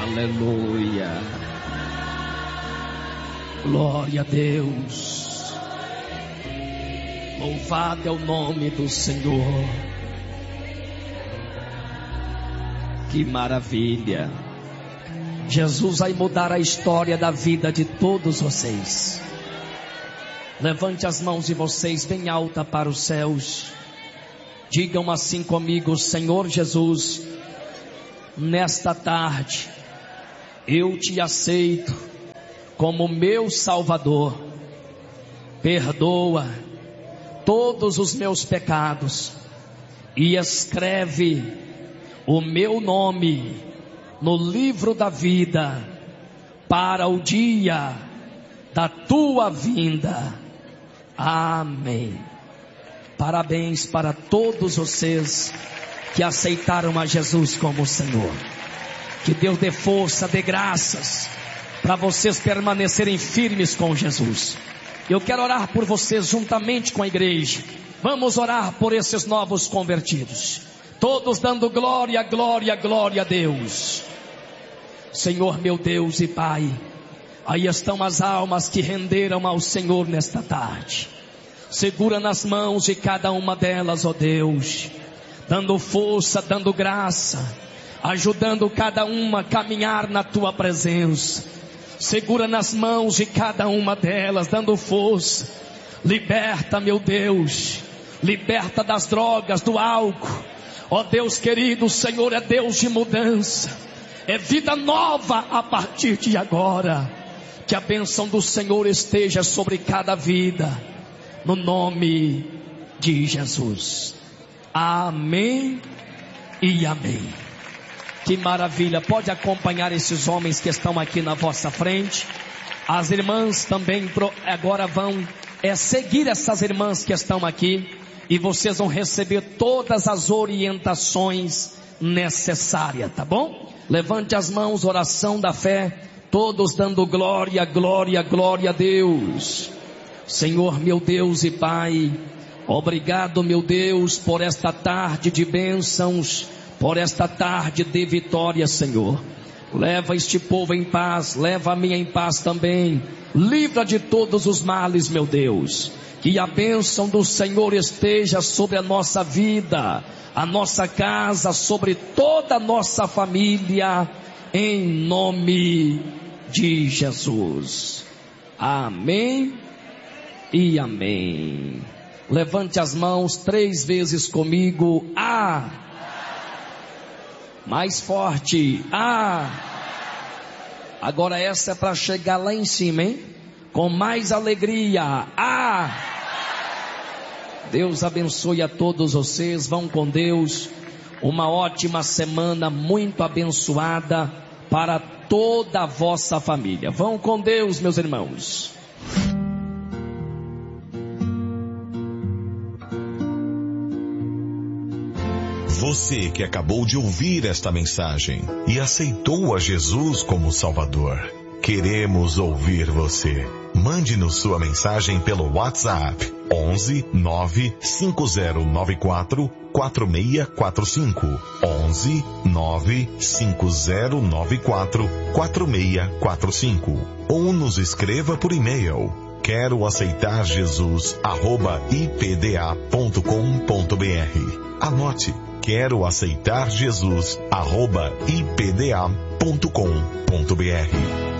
Aleluia. Glória a Deus. Louvado é o nome do Senhor. Que maravilha. Jesus vai mudar a história da vida de todos vocês. Levante as mãos de vocês bem alta para os céus. Digam assim comigo: Senhor Jesus, nesta tarde eu te aceito como meu Salvador. Perdoa todos os meus pecados e escreve o meu nome no livro da vida para o dia da tua vinda. Amém. Parabéns para todos vocês que aceitaram a Jesus como Senhor. Que Deus dê força, dê graças para vocês permanecerem firmes com Jesus. Eu quero orar por vocês juntamente com a igreja. Vamos orar por esses novos convertidos, todos dando glória, glória, glória a Deus. Senhor meu Deus e Pai, aí estão as almas que renderam ao Senhor nesta tarde. Segura nas mãos de cada uma delas, ó Deus, dando força, dando graça, ajudando cada uma a caminhar na tua presença. Segura nas mãos de cada uma delas, dando força. Liberta, meu Deus, liberta das drogas, do álcool. Ó Deus querido, o Senhor é Deus de mudança, é vida nova a partir de agora. Que a bênção do Senhor esteja sobre cada vida, no nome de Jesus. Amém e amém. Que maravilha. Pode acompanhar esses homens que estão aqui na vossa frente. As irmãs também agora vão seguir essas irmãs que estão aqui, e vocês vão receber todas as orientações necessárias, tá bom? Levante as mãos, oração da fé, todos dando glória, glória, glória a Deus. Senhor meu Deus e Pai, obrigado, meu Deus, por esta tarde de bênçãos, por esta tarde de vitória, Senhor. Leva este povo em paz, leva a minha em paz também. Livra de todos os males, meu Deus. Que a bênção do Senhor esteja sobre a nossa vida, a nossa casa, sobre toda a nossa família, em nome de Jesus. Amém e amém. Levante as mãos 3 vezes comigo. Mais forte. Agora essa é para chegar lá em cima, hein? Com mais alegria. Deus abençoe a todos vocês. Vão com Deus. Uma ótima semana, muito abençoada para toda a vossa família. Vão com Deus, meus irmãos. Você que acabou de ouvir esta mensagem e aceitou a Jesus como Salvador, queremos ouvir você. Mande-nos sua mensagem pelo WhatsApp 11 95094 4645, 11 95094 4645, ou nos escreva por e-mail quero aceitar Jesus @ipda.com.br. Anote, quero aceitar Jesus @ipda.com.br.